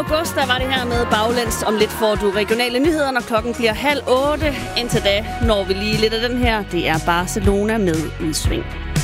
august, der var det her med baglæns. Om lidt får du regionale nyheder, når klokken bliver 7:30. Indtil da når vi lige lidt af den her. Det er Barcelona med udsving.